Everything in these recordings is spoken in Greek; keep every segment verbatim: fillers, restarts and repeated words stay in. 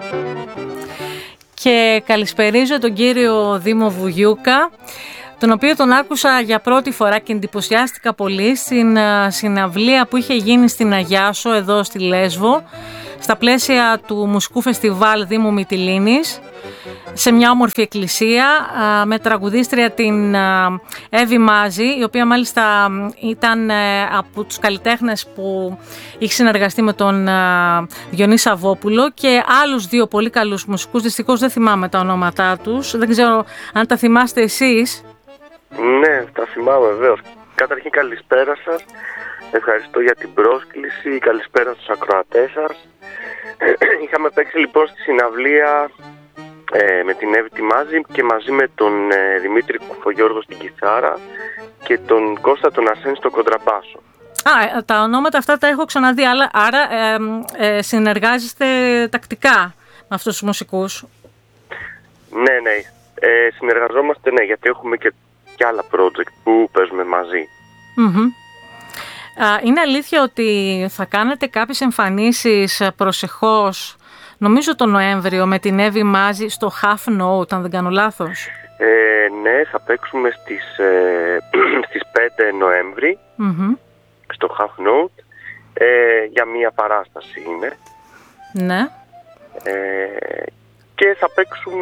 Και καλησπερίζω τον κύριο Δήμο Βουγιούκα, τον οποίο τον άκουσα για πρώτη φορά και εντυπωσιάστηκα πολύ στην συναυλία που είχε γίνει στην Αγιάσο εδώ στη Λέσβο, στα πλαίσια του μουσικού φεστιβάλ Δήμου Μυτιλήνης, σε μια όμορφη εκκλησία με τραγουδίστρια την Εύη Μάζη, η οποία μάλιστα ήταν από τους καλλιτέχνες που είχε συνεργαστεί με τον Διονύση Σαββόπουλο, και άλλους δύο πολύ καλούς μουσικούς. Δυστυχώς δεν θυμάμαι τα ονόματά τους, δεν ξέρω αν τα θυμάστε εσείς. Ναι, τα θυμάμαι βεβαίως. Καταρχήν καλησπέρα σας, ευχαριστώ για την πρόσκληση, καλησπέρα στους ακροατές σας. Είχαμε παίξει λοιπόν στη συναυλία ε, με την Εύη τη Μάζη και μαζί με τον ε, Δημήτρη Κουφογιώργο στην κιθάρα και τον Κώστα τον Αρσένη στο κοντραμπάσο. Α, τα ονόματα αυτά τα έχω ξαναδεί, αλλά άρα ε, ε, συνεργάζεστε τακτικά με αυτούς τους μουσικούς. Ναι, ναι, ε, συνεργαζόμαστε, ναι, γιατί έχουμε και, και άλλα project που παίζουμε μαζί. Mm-hmm. Είναι αλήθεια ότι θα κάνετε κάποιες εμφανίσεις προσεχώς, νομίζω τον Νοέμβριο, με την Εύη Μάζη στο Half Note, αν δεν κάνω λάθος? Ε, ναι, θα παίξουμε στις, ε, στις πέντε Νοέμβρη, mm-hmm. στο Half Note, ε, για μία παράσταση είναι. Ναι. Ε, και θα παίξουμε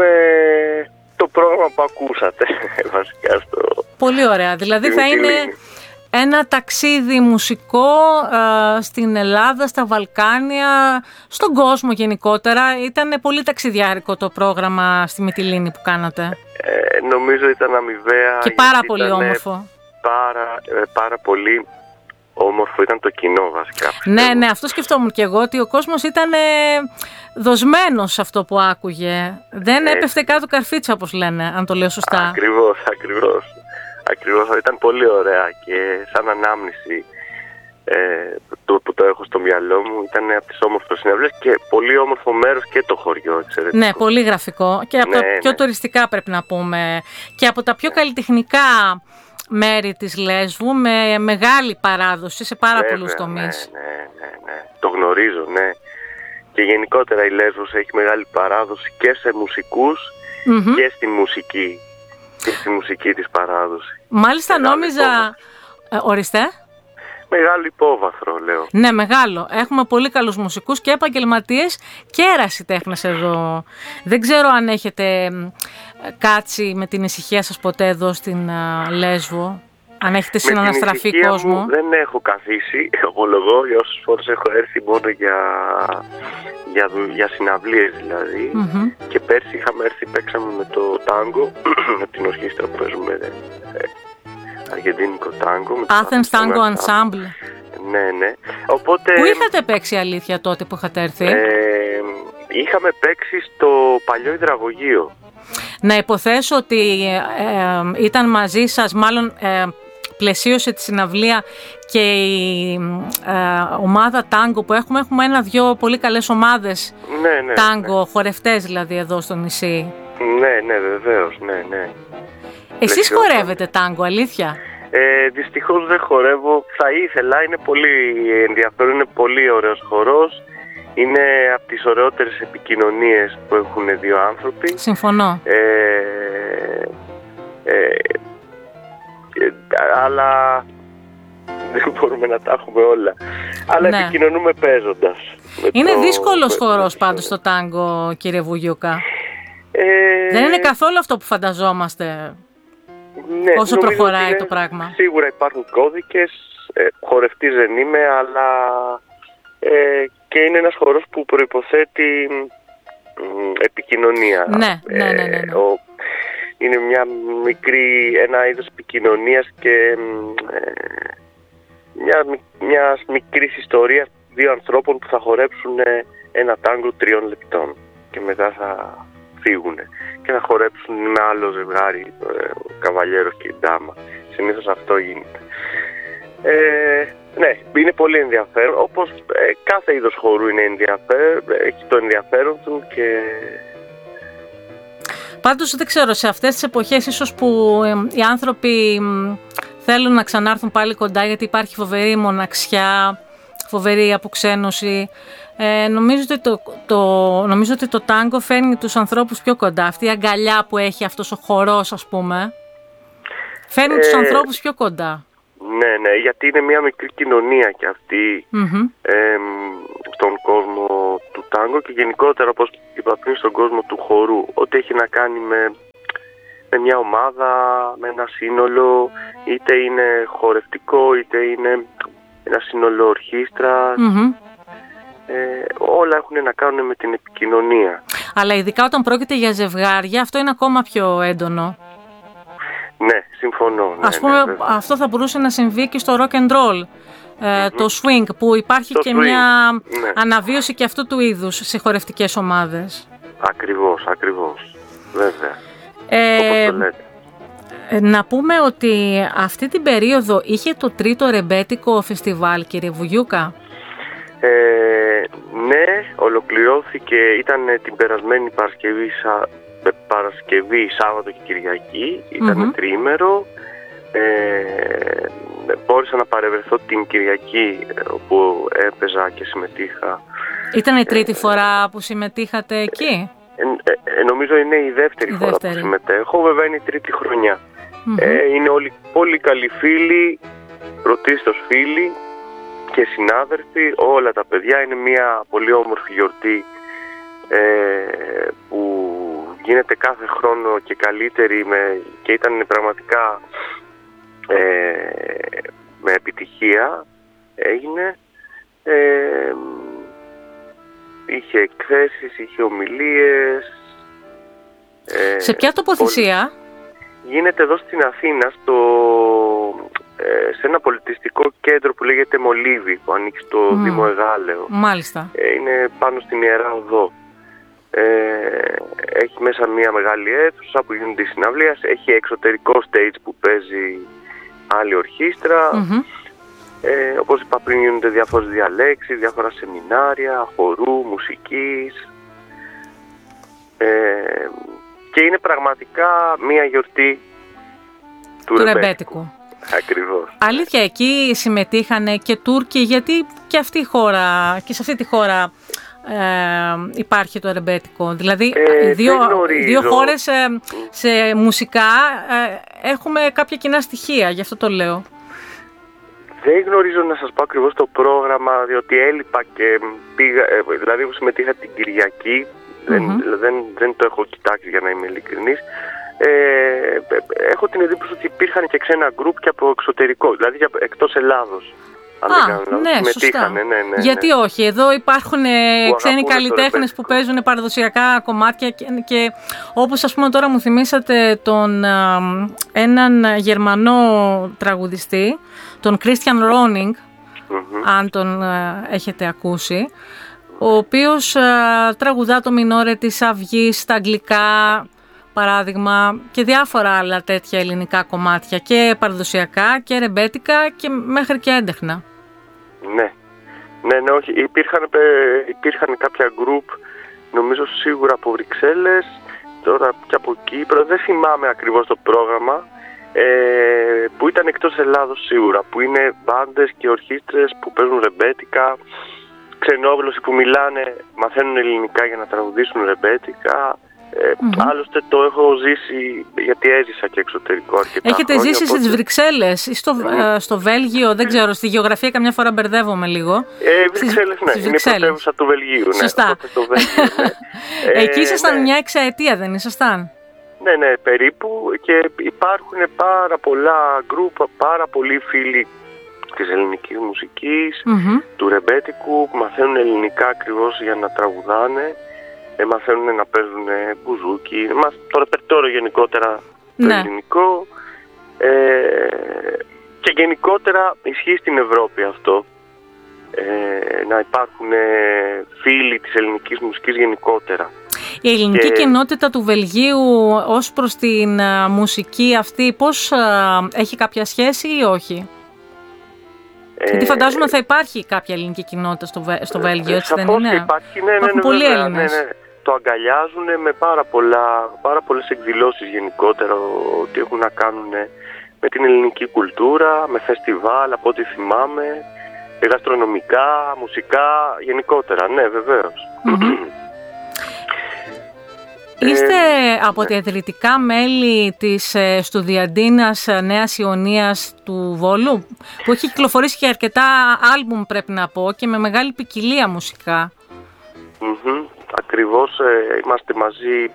το πρόγραμμα που ακούσατε, βασικά στο... Πολύ ωραία, δηλαδή θα είναι... Ένα ταξίδι μουσικό ε, στην Ελλάδα, στα Βαλκάνια, στον κόσμο γενικότερα. Ήταν πολύ ταξιδιάρικο το πρόγραμμα στη Μυτιλήνη που κάνατε. Ε, νομίζω ήταν αμοιβαία. Και πάρα πολύ όμορφο. Πάρα, ε, πάρα πολύ όμορφο ήταν το κοινό βασικά. Ναι, ναι, αυτό σκεφτόμουν και εγώ, ότι ο κόσμος ήταν ε, δοσμένος σε αυτό που άκουγε. Δεν ε, έπεφτε κάτω καρφίτσα, όπως λένε, αν το λέω σωστά. Ακριβώς, ακριβώς. Ακριβώς, ήταν πολύ ωραία και σαν ανάμνηση ε, το, που το έχω στο μυαλό μου, ήταν από τις όμορφες συναυλίες και πολύ όμορφο μέρος και το χωριό, εξαιρετικό. Ναι, πολύ γραφικό και από ναι, τα πιο ναι. τουριστικά πρέπει να πούμε, και από τα πιο καλλιτεχνικά μέρη της Λέσβου, με μεγάλη παράδοση σε πάρα Βέβαια, πολλούς τομείς. Ναι, ναι, ναι, ναι, το γνωρίζω, ναι. Και γενικότερα η Λέσβος έχει μεγάλη παράδοση και σε μουσικούς mm-hmm. και στη μουσική. Και στη μουσική της παράδοση. Μάλιστα μεγάλο νόμιζα... Ε, ορίστε. Μεγάλο υπόβαθρο, λέω. Ναι, μεγάλο. Έχουμε πολύ καλούς μουσικούς και επαγγελματίες και ερασιτέχνες εδώ. Δεν ξέρω αν έχετε κάτσει με την ησυχία σας ποτέ εδώ στην uh, Λέσβο. Αν έχετε συναναστραφεί κόσμο. Μου δεν έχω καθίσει, ομολογώ, για όσες φορές έχω έρθει μόνο για, για, για συναυλίες δηλαδή. Mm-hmm. Και πέρσι είχαμε έρθει, παίξαμε με το τάγκο, με την ορχήστρα που παίζουμε ε, αργεντίνικο τάγκο. Athens Tango Ensemble. Ναι, ναι. Οπότε, πού είχατε παίξει αλήθεια τότε που είχατε έρθει? Ε, είχαμε παίξει στο παλιό υδραγωγείο. Να υποθέσω ότι ε, ε, ήταν μαζί σας, μάλλον ε, πλαισίωσε τη συναυλία και η ε, ομάδα τάγκο που έχουμε. Έχουμε ένα-δυο πολύ καλές ομάδες ναι, ναι, τάγκο, ναι. χορευτές δηλαδή εδώ στο νησί. Ναι, ναι, βεβαίως, ναι, ναι. Εσείς χορεύετε τάγκο, αλήθεια? Ε, δυστυχώς δεν χορεύω, θα ήθελα, είναι πολύ ενδιαφέρον, είναι πολύ ωραίος χορός. Είναι από τις ωραιότερες επικοινωνίες που έχουν δύο άνθρωποι. Συμφωνώ. Ε, ε, ε, αλλά δεν μπορούμε να τα έχουμε όλα. Αλλά ναι. επικοινωνούμε παίζοντας. Είναι το, δύσκολος χορός πάντως το τάγκο, κύριε Βουγιούκα. Ε, δεν είναι καθόλου αυτό που φανταζόμαστε ναι, όσο προχωράει το πράγμα. Σίγουρα υπάρχουν κώδικες, ε, χορευτής δεν είμαι, αλλά... Ε, και είναι ένας χορός που προϋποθέτει μ, επικοινωνία. Ναι, ναι, ναι, ναι, ναι. Ο, είναι μια μικρή, ένα είδος επικοινωνίας και ε, μια μιας μικρής ιστορίας δύο ανθρώπων που θα χορέψουν ένα τάγκο τριών λεπτών και μετά θα φύγουν και θα χορέψουν με άλλο ζευγάρι, ο καβαλιέρος και η ντάμα. Συνήθως αυτό γίνεται. Ε, ναι, είναι πολύ ενδιαφέρον, όπως ε, κάθε είδος χορού είναι ενδιαφέρον, έχει το ενδιαφέρον του και... Πάντως δεν ξέρω, σε αυτές τις εποχές ίσως που ε, οι άνθρωποι ε, θέλουν να ξανάρθουν πάλι κοντά, γιατί υπάρχει φοβερή μοναξιά, φοβερή αποξένωση. Ε, νομίζω, ότι το, το, νομίζω ότι το τάγκο φέρνει τους ανθρώπους πιο κοντά. Αυτή η αγκαλιά που έχει αυτός ο χορός, ας πούμε, φέρνει ε, τους ανθρώπους πιο κοντά. Ναι, ναι, γιατί είναι μια μικρή κοινωνία και αυτή mm-hmm. ε, στον κόσμο του τάγκο και γενικότερα, όπως είπα πριν, στον κόσμο του χορού. Ό,τι έχει να κάνει με, με μια ομάδα, με ένα σύνολο, είτε είναι χορευτικό, είτε είναι ένα σύνολο ορχήστρας. Mm-hmm. Ε, όλα έχουν να κάνουν με την επικοινωνία. Αλλά ειδικά όταν πρόκειται για ζευγάρια, αυτό είναι ακόμα πιο έντονο. Ναι, συμφωνώ. Ναι, Ας πούμε, ναι, αυτό θα μπορούσε να συμβεί και στο rock and roll, ε, mm-hmm. το swing, που υπάρχει το και swing. Μια ναι. αναβίωση και αυτού του είδους σε χορευτικές ομάδες. Ακριβώς, ακριβώς. Βέβαια. Ε, όπως το λέτε. Να πούμε ότι αυτή την περίοδο είχε το τρίτο ρεμπέτικο φεστιβάλ, κύριε Βουγιούκα. Ε, ναι, ολοκληρώθηκε, ήταν την περασμένη Παρασκευή, σα, Παρασκευή Σάββατο και Κυριακή, ήταν mm-hmm. τριήμερο. Ε, μπόρεσα να παρευρεθώ την Κυριακή όπου έπαιζα και συμμετείχα. Ήταν η τρίτη ε, φορά που συμμετείχατε εκεί? Ε, ε, ε, νομίζω είναι η δεύτερη, η φορά δεύτερη. που συμμετέχω, βέβαια είναι η τρίτη χρονιά. Mm-hmm. Ε, είναι όλοι πολύ καλοί φίλοι, πρωτίστως φίλοι και συνάδελφοι, όλα τα παιδιά. Είναι μια πολύ όμορφη γιορτή ε, που γίνεται κάθε χρόνο και καλύτερη με, και ήταν πραγματικά ε, με επιτυχία έγινε. Ε, είχε εκθέσεις, είχε ομιλίες. Ε, Σε ποια τοποθεσία? Γίνεται εδώ στην Αθήνα, στο, ε, σε ένα πολιτιστικό κέντρο που λέγεται Μολύβι, που ανήκει στο mm. Δήμο Εγάλεο. Μάλιστα. Ε, είναι πάνω στην Ιερά Οδό. Ε, έχει μέσα μια μεγάλη αίθουσα που γίνονται οι συναυλίες. Έχει εξωτερικό stage που παίζει άλλη ορχήστρα. Mm-hmm. Ε, όπως είπα πριν, γίνονται διάφορες διαλέξεις, διάφορα σεμινάρια, χορού, μουσικής. Ε, και είναι πραγματικά μια γιορτή του, του ρεμπέτικου. ρεμπέτικου. Ακριβώς. Αλήθεια, εκεί συμμετείχαν και Τούρκοι, γιατί και αυτή η χώρα, και σε αυτή τη χώρα ε, υπάρχει το ρεμπέτικο. Δηλαδή, ε, δύο, δύο χώρες ε, σε μουσικά ε, έχουμε κάποια κοινά στοιχεία, γι' αυτό το λέω. Δεν γνωρίζω να σας πω ακριβώς το πρόγραμμα, διότι έλειπα και πήγα, ε, δηλαδή εγώ συμμετείχα την Κυριακή. Mm-hmm. Δεν, δεν, δεν το έχω κοιτάξει, για να είμαι ειλικρινής. Ε, έχω την εντύπωση ότι υπήρχαν και ξένα γκρουπ και από εξωτερικό, δηλαδή εκτός Ελλάδος. Αν Α, δεν κάνω, ναι, σωστά. Ναι, ναι, ναι. Γιατί όχι, εδώ υπάρχουν ξένοι καλλιτέχνες που παίζουν παραδοσιακά κομμάτια και, και όπως ας πούμε τώρα μου θυμήσατε τον, α, έναν Γερμανό τραγουδιστή, τον Christian Ronning, mm-hmm. αν τον α, έχετε ακούσει, ο οποίος α, τραγουδά το μινόρε της Αυγής στα αγγλικά, παράδειγμα, και διάφορα άλλα τέτοια ελληνικά κομμάτια, και παραδοσιακά και ρεμπέτικα και μέχρι και έντεχνα. Ναι, ναι, ναι, όχι. Υπήρχαν, υπήρχαν κάποια γκρουπ, νομίζω σίγουρα από Βρυξέλλες, τώρα και από Κύπρο, δεν θυμάμαι ακριβώς το πρόγραμμα, ε, που ήταν εκτός Ελλάδος σίγουρα, που είναι μπάντες και ορχήστρες που παίζουν ρεμπέτικα, ξενόγλωσσοι που μιλάνε, μαθαίνουν ελληνικά για να τραγουδήσουν ρεμπέτικα. Ε, mm-hmm. Άλλωστε το έχω ζήσει, γιατί έζησα και εξωτερικό αρκετά. Έχετε χρόνια, ζήσει οπότε... στις Βρυξέλλες ή στο, mm. ε, στο Βέλγιο, δεν ξέρω, στη γεωγραφία καμιά φορά μπερδεύομαι λίγο. Ε, Βρυξέλλες, ναι, είναι η πρωτεύουσα του Βελγίου. Σωστά. Ναι, το Βέλγιο, ναι. Εκεί ήσασταν ναι. μια εξαετία, δεν ήσασταν? Ναι, ναι, περίπου, και υπάρχουν πάρα πολλά γκρουπ, πάρα πολλοί φίλοι της ελληνικής μουσικής, mm-hmm. του ρεμπέτικου, που μαθαίνουν ελληνικά ακριβώς για να τραγουδάνε. Ε, μαθαίνουν να παίζουν μπουζούκι, το ρεπερτόριο γενικότερα το ναι. ελληνικό, ε, και γενικότερα ισχύει στην Ευρώπη αυτό, ε, να υπάρχουν φίλοι της ελληνικής μουσικής γενικότερα. Η ελληνική και... κοινότητα του Βελγίου ως προς την α, μουσική αυτή, πώς α, έχει κάποια σχέση ή όχι? Ε, Γιατί φαντάζομαι θα υπάρχει κάποια ελληνική κοινότητα στο, στο Βέλγιο, έτσι δεν είναι? Υπάρχει, ναι, ναι, ναι, ναι, πολλοί βέβαια, Έλληνες. Ναι, ναι. Το αγκαλιάζουν με πάρα, πολλά, πάρα πολλές εκδηλώσεις γενικότερα, ότι έχουν να κάνουν με την ελληνική κουλτούρα, με φεστιβάλ από ό,τι θυμάμαι. Γαστρονομικά, μουσικά, γενικότερα, ναι, βεβαίως. Mm-hmm. Είστε από τα ιδρυτικά μέλη της Στουδιαντίνας Νέας Ιωνίας του Βόλου, που έχει κυκλοφορήσει και αρκετά άλμπουμ, πρέπει να πω, και με μεγάλη ποικιλία μουσικά. Mm-hmm. Ακριβώς, ε, είμαστε μαζί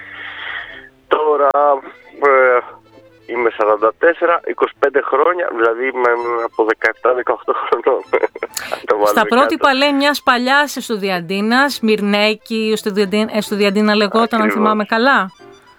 τώρα, ε, είμαι σαράντα τέσσερα, είκοσι πέντε χρόνια, δηλαδή είμαι από δεκαεπτά δεκαοκτώ χρονών. Στα πρότυπα, λέει, μιας παλιάς Στουδιαντίνας, Μυρνέκη, Στουδιαντίνα λεγόταν, ακριβώς, αν θυμάμαι καλά.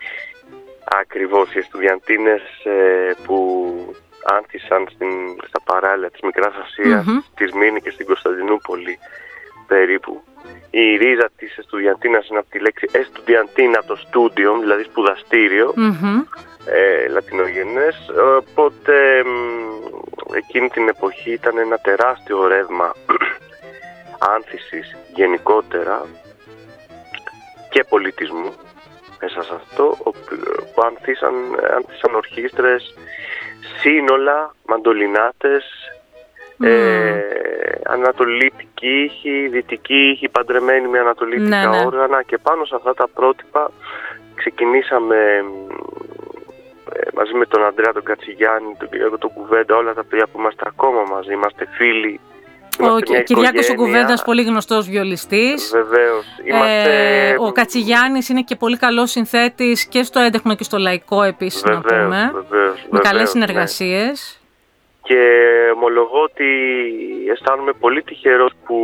Ακριβώς, οι Στουδιαντίνες ε, που άνθησαν στην, στα παράλια της Μικράς Ασίας, mm-hmm. στη Σμύρνη και στην Κωνσταντινούπολη περίπου. Η ρίζα της Στουδιαντίνας είναι από τη λέξη εστουδιαντίνα, το στούντιο, δηλαδή σπουδαστήριο, mm-hmm. ε, λατινογενές. Οπότε εκείνη την εποχή ήταν ένα τεράστιο ρεύμα άνθησης γενικότερα και πολιτισμού μέσα σε αυτό, που άνθησαν, άνθησαν ορχήστρες, σύνολα, μαντολινάτες, Mm. Ε, ανατολίτικη ήχη, δυτική ήχη, παντρεμένη με ανατολίτικα, ναι, ναι. όργανα, και πάνω σε αυτά τα πρότυπα ξεκινήσαμε ε, μαζί με τον Ανδρέα τον Κατσιγιάννη, τον Κυριάκο τον Κουβέντα, όλα τα παιδιά που είμαστε ακόμα μαζί, είμαστε φίλοι. Ο Κυριάκος ο Κουβέντας, πολύ γνωστός βιολιστής. Βεβαίως. Είμαστε... Ε, ο Κατσιγιάννης είναι και πολύ καλός συνθέτης και στο έντεχνο και στο λαϊκό επίσης, βεβαίως, να πούμε. Βεβαίως, βεβαίως, με καλές συνεργασίες. Ναι. Και ομολογώ ότι αισθάνομαι πολύ τυχερός που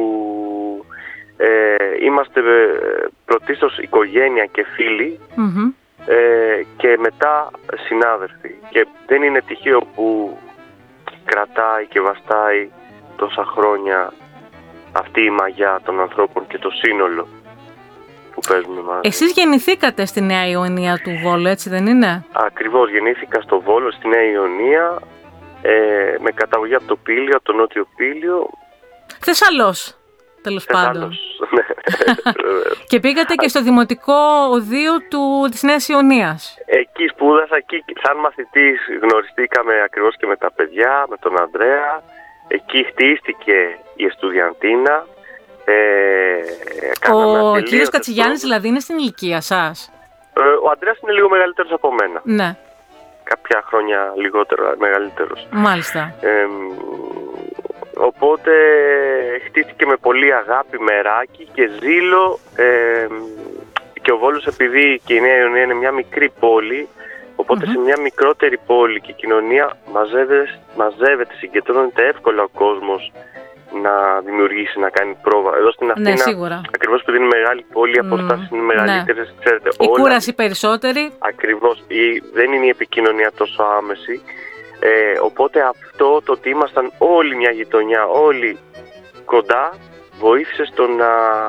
ε, είμαστε πρωτίστως οικογένεια και φίλοι, mm-hmm. ε, και μετά συνάδελφοι. Και δεν είναι τυχαίο που κρατάει και βαστάει τόσα χρόνια αυτή η μαγιά των ανθρώπων και το σύνολο που παίζουμε μαζί. Εσείς γεννηθήκατε στη Νέα Ιωνία του Βόλου, έτσι δεν είναι? Ακριβώς, γεννήθηκα στο Βόλο, στη Νέα Ιωνία. Ε, με καταγωγή από το Πήλιο, από το Νότιο Πήλιο. Θεσσαλός, τέλος πάντων. Ναι. Και πήγατε και στο Δημοτικό Οδείο του, της Νέας Ιωνίας. Εκεί σπούδασα, εκεί σαν μαθητής γνωριστήκαμε ακριβώς και με τα παιδιά, με τον Ανδρέα. Εκεί χτίστηκε η Στουδιαντίνα. Ε, ο κύριος Κατσιγιάννης δηλαδή είναι στην ηλικία σας? Ε, ο Ανδρέας είναι λίγο μεγαλύτερος από μένα. Ναι. Κάποια χρόνια λιγότερο, μεγαλύτερος. Μάλιστα. Ε, οπότε χτίστηκε με πολύ αγάπη, μεράκι και ζήλο, ε, και ο Βόλος, επειδή και η Νέα Ιωνία είναι μια μικρή πόλη, οπότε mm-hmm. σε μια μικρότερη πόλη και κοινωνία μαζεύεται, μαζεύεται, συγκεντρώνεται εύκολα ο κόσμος να δημιουργήσει, να κάνει πρόβα. Εδώ στην Αθήνα, ναι, σίγουρα. Ακριβώς επειδή είναι μεγάλη πόλη, οι αποστάσεις mm, είναι μεγαλύτερες, ναι. Ξέρετε, η όλα, κούραση περισσότερη. Ακριβώς, η, δεν είναι η επικοινωνία τόσο άμεση. Ε, οπότε αυτό το ότι ήμασταν όλοι μια γειτονιά, όλοι κοντά, βοήθησε στο να...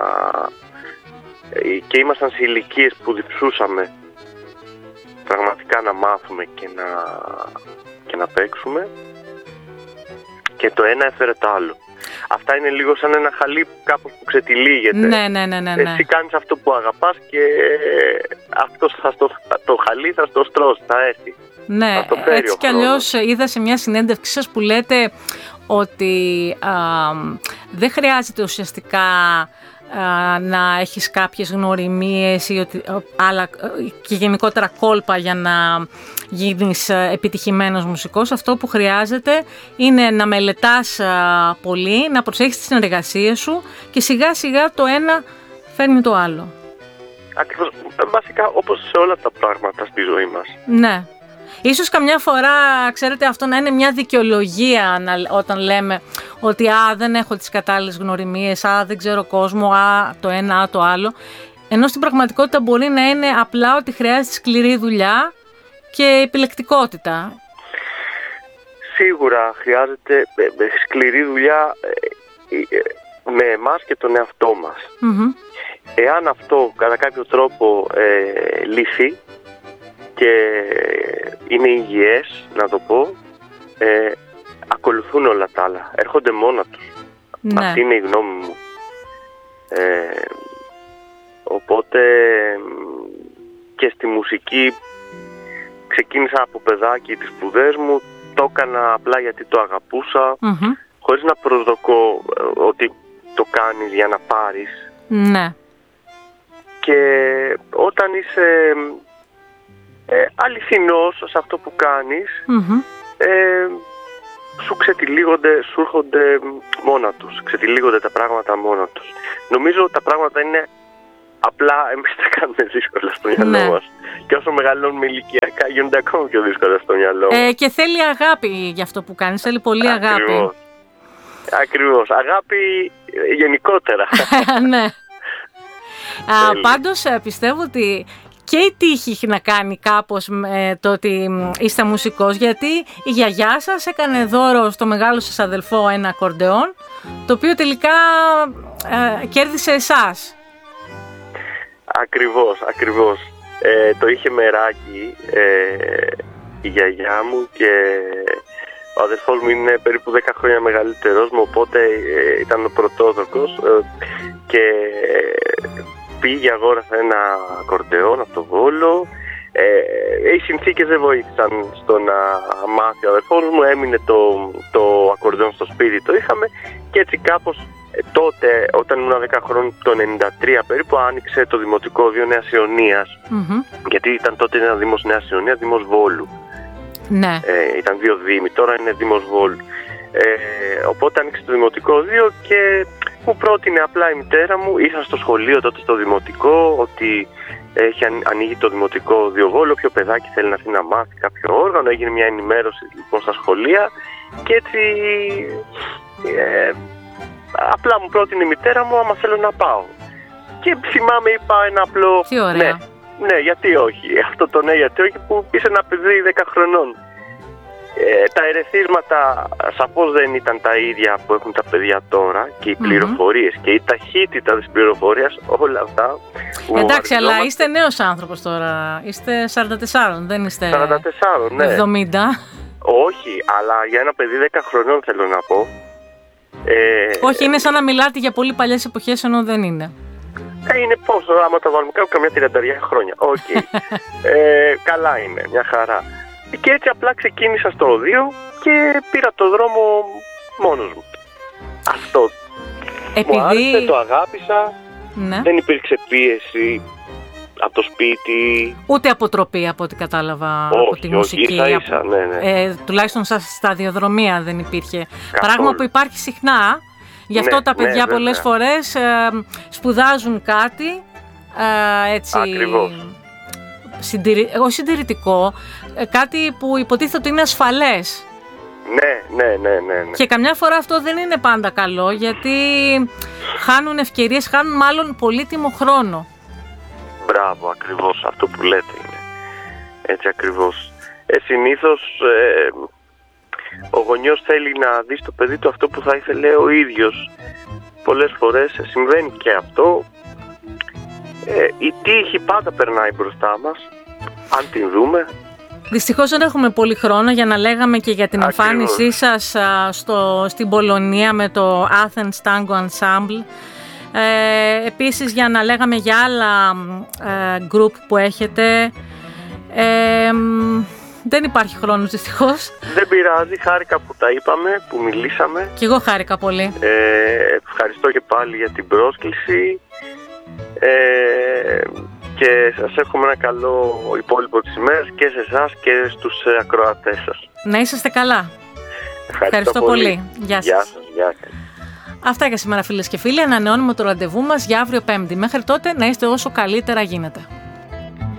και ήμασταν σε ηλικίες που διψούσαμε πραγματικά να μάθουμε και να, και να παίξουμε, και το ένα έφερε το άλλο. Αυτά είναι λίγο σαν ένα χαλί κάπως που ξετυλίγεται. Ναι, ναι, ναι, ναι, ναι. Εσύ κάνεις αυτό που αγαπάς και αυτό θα στο, το χαλί θα στο στρώσει, θα έρθει. Ναι, έτσι κι αλλιώς είδα σε μια συνέντευξη σας που λέτε ότι α, δεν χρειάζεται ουσιαστικά α, να έχεις κάποιες γνωριμίες ή ότι, άλλα, και γενικότερα κόλπα για να γίνεις επιτυχημένος μουσικός. Αυτό που χρειάζεται είναι να μελετάς α, πολύ, να προσέχεις τις συνεργασίες σου και σιγά σιγά το ένα φέρνει το άλλο. Ακριβώς, βασικά όπως σε όλα τα πράγματα στη ζωή μας. Ναι. Ίσως καμιά φορά, ξέρετε, αυτό να είναι μια δικαιολογία να, όταν λέμε ότι α, δεν έχω τις κατάλληλες γνωριμίες, α, δεν ξέρω κόσμο, α, το ένα, α, το άλλο. Ενώ στην πραγματικότητα μπορεί να είναι απλά ότι χρειάζεται σκληρή δουλειά και επιλεκτικότητα. Σίγουρα χρειάζεται σκληρή δουλειά με εμάς και τον εαυτό μας. Mm-hmm. Εάν αυτό κατά κάποιο τρόπο ε, λυθεί και είναι υγιές, να το πω, ε, ακολουθούν όλα τα άλλα. Έρχονται μόνα τους. Ναι. Αυτή είναι η γνώμη μου. Ε, οπότε και στη μουσική ξεκίνησα από παιδάκι τις σπουδές μου. Το έκανα απλά γιατί το αγαπούσα, mm-hmm. χωρίς να προσδοκώ ότι το κάνεις για να πάρεις. Ναι. Και όταν είσαι ε, αληθινός σε αυτό που κάνεις, mm-hmm. ε, σου ξετυλίγονται, σου έρχονται μόνα τους, ξετυλίγονται τα πράγματα μόνα τους. Νομίζω τα πράγματα είναι απλά, εμείς τα κάνουμε δύσκολα στο μυαλό ναι. μας. Και όσο μεγαλώνουμε ηλικιακά γίνονται ακόμα πιο δύσκολα στο μυαλό μας. Ε, και θέλει αγάπη για αυτό που κάνεις, θέλει πολύ Ακριβώς. αγάπη. Ακριβώς, αγάπη γενικότερα. Ναι. Α, πάντως πιστεύω ότι και η τύχη έχει να κάνει κάπως με το ότι είστε μουσικός, γιατί η γιαγιά σας έκανε δώρο στο μεγάλο σας αδελφό ένα ακορντεόν, το οποίο τελικά ε, κέρδισε εσάς. Ακριβώς, ακριβώς. Ε, το είχε μεράκι ε, η γιαγιά μου και ο αδερφός μου είναι περίπου δέκα χρόνια μεγαλύτερος μου, οπότε ε, ήταν ο πρωτόδοκος ε, και πήγε, αγόρασε ένα ακορντεόν από το Βόλο. Ε, οι συνθήκες δεν βοήθησαν στο να μάθει ο αδερφός μου, έμεινε το, το ακορντεόν στο σπίτι, το είχαμε και έτσι κάπως ε, τότε όταν ήμουν δέκα χρόνων, το ενενήντα τρία περίπου, άνοιξε το Δημοτικό Δίο Νέας Ιωνίας, mm-hmm. γιατί ήταν τότε ένα Δήμος Νέας Ιωνίας, Δήμος Βόλου. Ναι. Ε, ήταν δύο δήμοι, τώρα είναι Δήμος Βόλου. Ε, οπότε άνοιξε το Δημοτικό Δίο και μου πρότεινε απλά η μητέρα μου, ήρθα στο σχολείο τότε στο Δημοτικό, ότι έχει ανοίγει το Δημοτικό Δίο Βόλου, όποιο παιδάκι θέλει να έρθει να μάθει κάποιο όργανο, έγινε μια ενημέρωση λοιπόν στα σχολεία και έτσι ε, απλά μου πρότεινε η μητέρα μου άμα θέλω να πάω. Και θυμάμαι είπα ένα απλό τι ωραία. Ναι, ναι, γιατί όχι, αυτό το ναι γιατί όχι που είσαι ένα παιδί δέκα χρονών. Ε, τα ερεθίσματα σαφώς δεν ήταν τα ίδια που έχουν τα παιδιά τώρα και οι πληροφορίες mm-hmm. και η ταχύτητα της πληροφορίας, όλα αυτά. Εντάξει, αλλά είστε νέος άνθρωπος τώρα, είστε σαράντα τέσσερα, δεν είστε σαράντα τέσσερα, ναι. εβδομήντα. Όχι, αλλά για ένα παιδί δέκα χρονών θέλω να πω. Ε, Όχι, είναι σαν να μιλάτε για πολύ παλιές εποχές ενώ δεν είναι. Ε, είναι πόσο, άμα τα βάλουμε κάπου καμιά τριάντα χρόνια. Οκ. Okay. ε, καλά είναι, μια χαρά. Και έτσι απλά ξεκίνησα στο οδείο και πήρα το δρόμο μόνος μου. Αυτό. Επειδή... Μου άρεσε, το αγάπησα, ναι. Δεν υπήρξε πίεση από το σπίτι. Ούτε αποτροπή από ό,τι κατάλαβα. Όχι, από τη μουσική. Ίσα, ίσα, ναι, ναι. Ε, τουλάχιστον στα σταδιοδρομία δεν υπήρχε. Καθόλου. Πράγμα που υπάρχει συχνά. Γι' αυτό ναι, τα παιδιά ναι, πολλές φορές ε, σπουδάζουν κάτι ε, έτσι... Ακριβώς. Συντηρη... Εγώ συντηρητικό, κάτι που υποτίθεται ότι είναι ασφαλές. Ναι, ναι, ναι, ναι, ναι. Και καμιά φορά αυτό δεν είναι πάντα καλό, γιατί χάνουν ευκαιρίες, χάνουν μάλλον πολύτιμο χρόνο. Μπράβο, ακριβώς αυτό που λέτε είναι. Έτσι ακριβώς. Ε, συνήθως ε, ο γονιός θέλει να δει στο παιδί του αυτό που θα ήθελε ο ίδιος. Πολλές φορές συμβαίνει και αυτό. Ε, η τύχη πάντα περνάει μπροστά μας, αν την δούμε. Δυστυχώς δεν έχουμε πολύ χρόνο για να λέγαμε και για την Ακριβώς. εμφάνισή σας α, στο, στην Πολωνία με το Athens Tango Ensemble. Ε, επίσης για να λέγαμε για άλλα ε, group που έχετε. Ε, δεν υπάρχει χρόνος δυστυχώς. Δεν πειράζει, χάρηκα που τα είπαμε, που μιλήσαμε. Και εγώ χάρηκα πολύ. Ε, ευχαριστώ και πάλι για την πρόσκληση. Ε, και σας εύχομαι ένα καλό υπόλοιπο της ημέρας και σε εσάς και στους ακροατές σας. Να είσαστε καλά. Ευχαριστώ, Ευχαριστώ πολύ. πολύ. Γεια σας. Γεια σας, γεια σας. Αυτά για σήμερα φίλες και φίλοι. Ανανεώνουμε το ραντεβού μας για αύριο Πέμπτη. Μέχρι τότε να είστε όσο καλύτερα γίνεται.